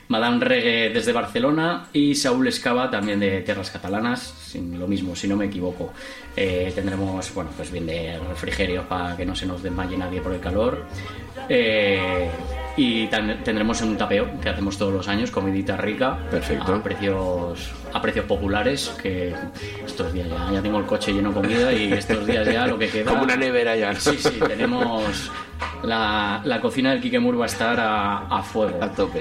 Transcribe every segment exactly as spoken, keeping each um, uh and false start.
Madame Reggae desde Barcelona y Saúl Escava también de Tierras Catalanas, sin lo mismo, si no me equivoco. Eh, tendremos, bueno, pues bien de refrigerio para que no se nos desmaye nadie por el calor. Eh, y tan, tendremos un tapeo que hacemos todos los años, comidita rica. Perfecto. A precios, a precios populares, que estos días ya, ya tengo el coche lleno de comida y estos días ya lo que queda... Como una nevera ya, ¿no? Sí, sí, tenemos... La, la cocina del Kikemur va a estar a, a fuego. A tope.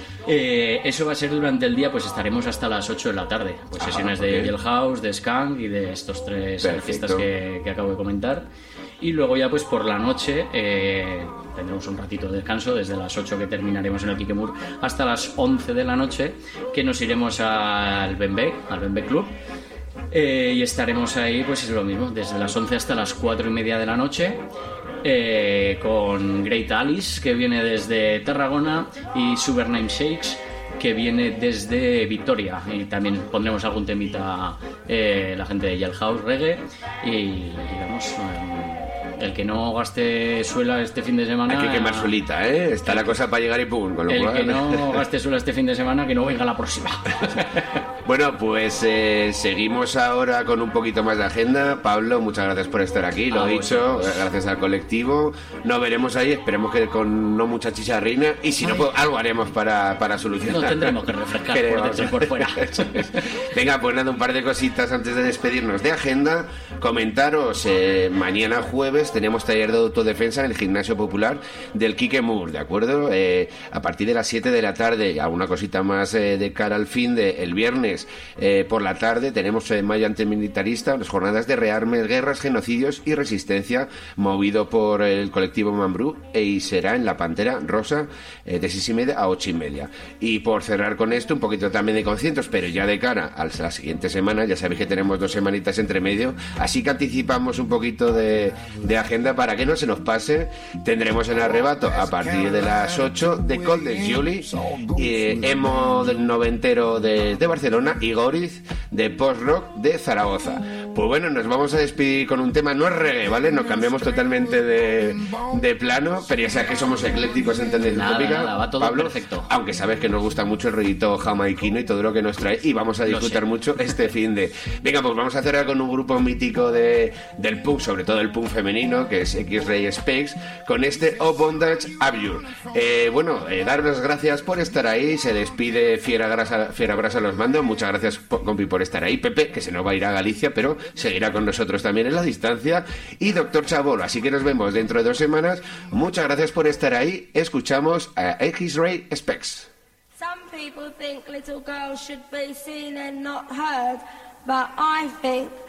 Eh, eso va a ser durante el día, pues estaremos hasta las ocho de la tarde. Pues ah, sesiones okay. de Jailhouse, de Skank y de estos tres Perfecto. artistas que, que acabo de comentar. Y luego ya pues por la noche eh, tendremos un ratito de descanso desde las ocho que terminaremos en el Kikemur hasta las once de la noche, que nos iremos al Bembe, al Bembe Club. Eh, y estaremos ahí, pues es lo mismo, desde las once hasta las cuatro y media de la noche. Eh, con Great Alice, que viene desde Tarragona, y Supername Shakes, que viene desde Vitoria, y también pondremos algún temita eh, la gente de Jailhouse Reggae y digamos eh, el que no gaste suela este fin de semana... Hay que quemar suelita, ¿eh? Está la cosa para llegar y pum, con lo el cual... que no gaste suela este fin de semana, que no venga la próxima. Bueno, pues eh, seguimos ahora con un poquito más de agenda. Pablo, muchas gracias por estar aquí, lo he dicho, gracias al colectivo. Nos veremos ahí, esperemos que con no mucha chicharrina, y si no, pues algo haremos para, para solucionar. Nos tendremos que refrescar por dentro y por fuera. Venga, pues nada, un par de cositas antes de despedirnos de agenda. Comentaros, eh, mañana jueves tenemos taller de autodefensa en el Gimnasio Popular del Kikemur, ¿de acuerdo? Eh, a partir de las siete de la tarde, alguna cosita más eh, de cara al fin de el viernes eh, por la tarde tenemos en eh, Mayo Antimilitarista, las jornadas de rearmes, guerras, genocidios y resistencia, movido por el colectivo Mambrú, e y será en la Pantera Rosa eh, de seis y media a ocho y media. Y por cerrar con esto, un poquito también de conciertos, pero ya de cara a la siguiente semana, ya sabéis que tenemos dos semanitas entre medio, así que anticipamos un poquito de, de agenda para que no se nos pase. Tendremos en Arrebato a partir de las ocho de Coldest Julie, y Emo del noventero de, de Barcelona y Goriz de Post Rock de Zaragoza. Pues bueno, nos vamos a despedir con un tema, no es reggae, ¿vale? Nos cambiamos totalmente de, de plano, pero ya sabes que somos eclécticos en tendencia tópica. Nada, va todo Pablo, perfecto. Aunque sabes que nos gusta mucho el rollito jamaiquino y todo lo que nos trae, y vamos a disfrutar mucho este fin de... Venga, pues vamos a cerrar con un grupo mítico de, del punk, sobre todo el punk femenino, que es X-Ray Specs, con este O Bondage Abjure. Eh, bueno, eh, dar las gracias por estar ahí. Se despide Fiera Grasa, Fiera Brasa los mando. Muchas gracias, compi, por estar ahí. Pepe, que se nos va a ir a Galicia, pero seguirá con nosotros también en la distancia. Y Doctor Chabolo, así que nos vemos dentro de dos semanas. Muchas gracias por estar ahí. Escuchamos a X-Ray Specs. Some people think little girls should be seen and not heard, but I think